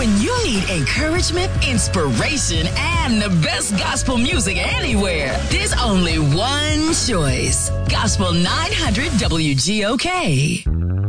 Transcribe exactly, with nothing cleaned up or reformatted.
When you need encouragement, inspiration, and the best gospel music anywhere, there's only one choice. Gospel nine hundred W G O K.